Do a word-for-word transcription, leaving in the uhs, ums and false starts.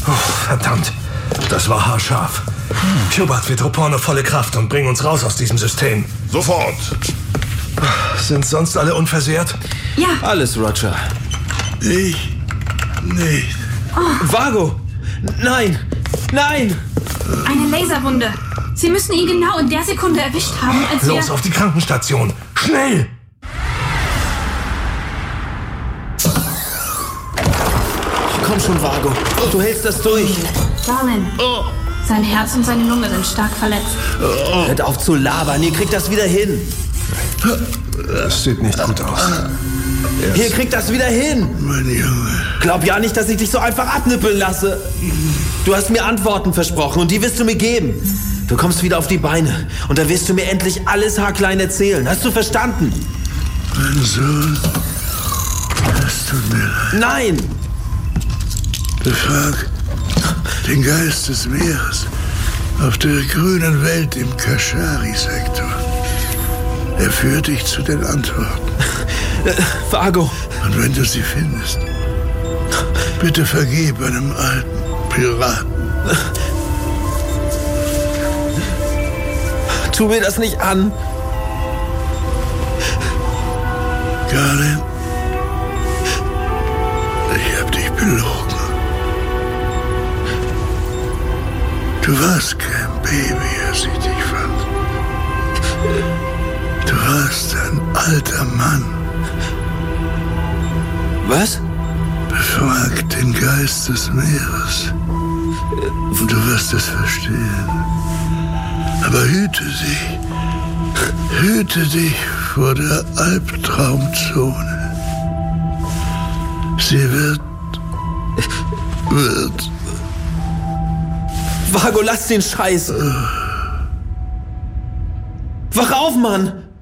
Oh, verdammt. Das war haarscharf. Cubat, wir Troporno volle Kraft und bringen uns raus aus diesem System. Sofort. Sind sonst alle unversehrt? Ja. Alles, Roger. Ich nicht. Oh. Vago! Nein! Nein! Eine Laserwunde. Sie müssen ihn genau in der Sekunde erwischt haben, als wir... Los, auf die Krankenstation! Schnell! Komm schon, Vago. Du hältst das durch. Darlin, Oh. sein Herz und seine Lunge sind stark verletzt. Oh. Hört auf zu labern. Ihr kriegt das wieder hin. Das sieht nicht gut aus. Ihr kriegt das wieder hin. Mein Junge. Glaub ja nicht, dass ich dich so einfach abnippeln lasse. Du hast mir Antworten versprochen und die wirst du mir geben. Du kommst wieder auf die Beine und dann wirst du mir endlich alles haarklein erzählen. Hast du verstanden? Mein Sohn. Es tut mir leid. Nein! Befrag den Geist des Meeres auf der grünen Welt im Kashari-Sektor. Er führt dich zu den Antworten. Äh, Vago. Und wenn du sie findest, bitte vergib einem alten Piraten. Tu mir das nicht an. Galen, ich hab dich belogen. Du warst kein Baby, als ich dich fand. Du warst ein alter Mann. Was? Befrag den Geist des Meeres. Und du wirst es verstehen. Aber hüte dich. Hüte dich vor der Albtraumzone. Sie wird... wird... Vago, lass den Scheiß. Wach auf, Mann!